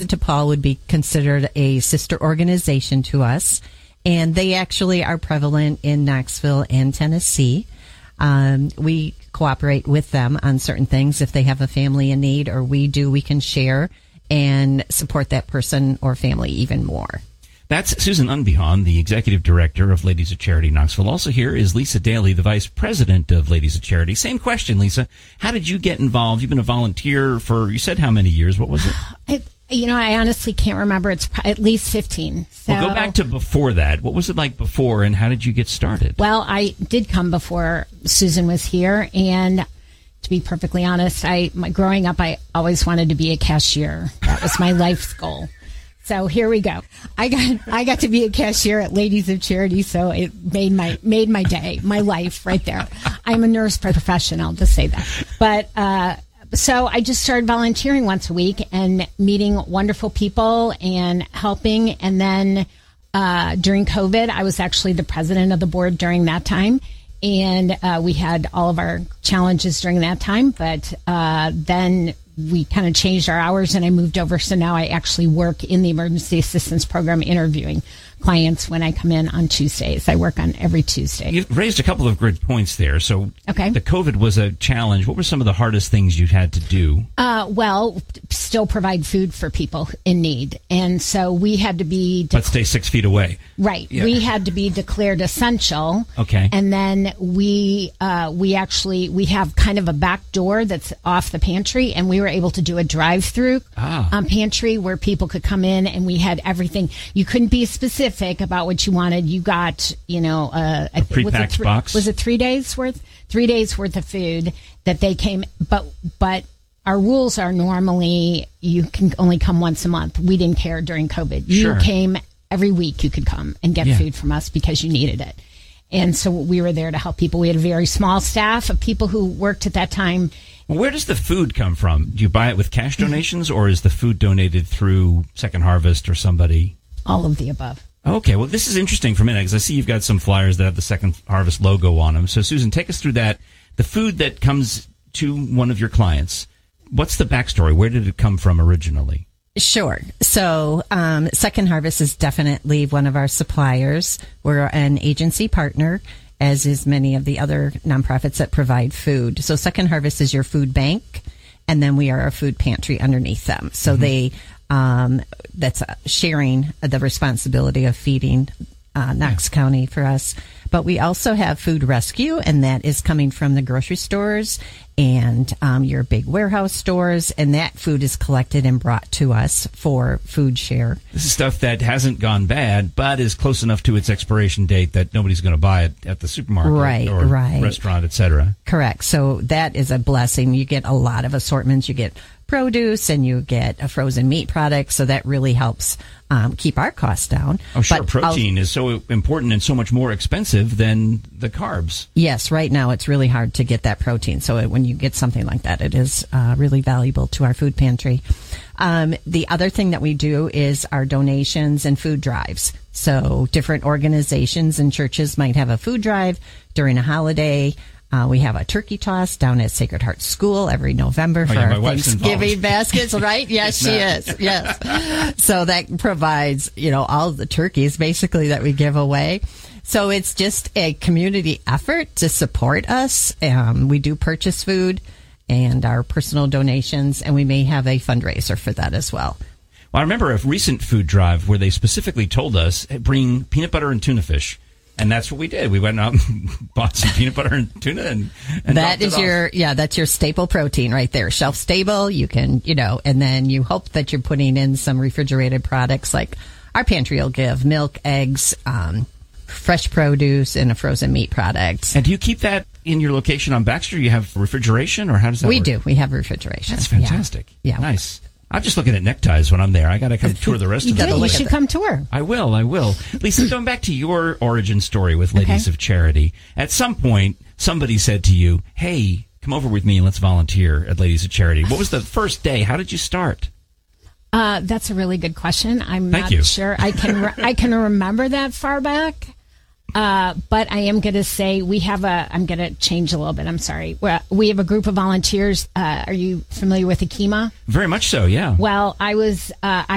DePaul would be considered a sister organization to us, and they actually are prevalent in Knoxville and Tennessee. We cooperate with them on certain things. If they have a family in need, or we can share and support that person or family even more. That's Susan Unbehaun, the Executive Director of Ladies of Charity Knoxville. Also here is Lisa Daly, the Vice President of Ladies of Charity. Same question, Lisa. How did you get involved? You've been a volunteer for, you said how many years? What was it? I honestly can't remember. It's at least 15. So. Well, go back to before that. What was it like before, and how did you get started? Well, I did come before Susan was here, and to be perfectly honest, growing up, I always wanted to be a cashier. That was my life's goal. So here we go. I got to be a cashier at Ladies of Charity, so it made my day, my life right there. I'm a nurse professional, just say that. But so I just started volunteering once a week and meeting wonderful people and helping. And then during COVID, I was actually the president of the board during that time. And we had all of our challenges during that time. But then we kind of changed our hours and I moved over. So now I actually work in the emergency assistance program interviewing clients when I come in on Tuesdays. I work on every Tuesday. You've raised a couple of good points there. So okay. The COVID was a challenge. What were some of the hardest things you've had to do? Well, still provide food for people in need. And so we had to be... But stay 6 feet away. Right. Yeah. We had to be declared essential. Okay. And then we have kind of a back door that's off the pantry, and we were able to do a drive-through pantry where people could come in, and we had everything. You couldn't be specific about what you wanted. You got, a pre-packed box. Was it 3 days worth? 3 days worth of food that they came, but our rules are normally you can only come once a month. We didn't care during COVID. You came every week. You could come and get food from us because you needed it. And so we were there to help people. We had a very small staff of people who worked at that time. Well, where does the food come from? Do you buy it with cash donations, or is the food donated through Second Harvest or somebody? All of the above. Okay, well, this is interesting for me because I see you've got some flyers that have the Second Harvest logo on them. So, Susan, take us through that. The food that comes to one of your clients, what's the backstory? Where did it come from originally? Sure. So, Second Harvest is definitely one of our suppliers. We're an agency partner, as is many of the other nonprofits that provide food. So, Second Harvest is your food bank, and then we are a food pantry underneath them. So they... that's sharing the responsibility of feeding Knox County for us. But we also have food rescue, and that is coming from the grocery stores and your big warehouse stores, and that food is collected and brought to us for food share. This is stuff that hasn't gone bad, but is close enough to its expiration date that nobody's going to buy it at the supermarket or restaurant, etc. Correct. So that is a blessing. You get a lot of assortments. You get produce and you get a frozen meat product, so that really helps keep our costs down. Oh, sure. But protein is so important and so much more expensive than the carbs. Yes, right now it's really hard to get that protein. So when you get something like that, it is really valuable to our food pantry. The other thing that we do is our donations and food drives. So different organizations and churches might have a food drive during a holiday. We have a turkey toss down at Sacred Heart School every November for our Thanksgiving baskets, right? Yes, she is. Yes. So that provides, all the turkeys basically that we give away. So it's just a community effort to support us. We do purchase food and our personal donations, and we may have a fundraiser for that as well. Well, I remember a recent food drive where they specifically told us, bring peanut butter and tuna fish. And that's what we did. We went out and bought some peanut butter and tuna and that is that's your staple protein right there. Shelf stable. You can, and then you hope that you're putting in some refrigerated products like our pantry will give milk, eggs, fresh produce, and a frozen meat product. And do you keep that in your location on Baxter? You have refrigeration, or how does that work? We do. We have refrigeration. That's fantastic. Yeah. Nice. I'm just looking at neckties when I'm there. I got to come tour the rest of the You should come tour. I will. Lisa, going back to your origin story with Ladies of Charity, at some point, somebody said to you, hey, come over with me and let's volunteer at Ladies of Charity. What was the first day? How did you start? That's a really good question. I'm not sure I can remember that far back. But I am going to say I'm going to change a little bit. I'm sorry. We have a group of volunteers. Are you familiar with Akima? Very much so, yeah. Well, I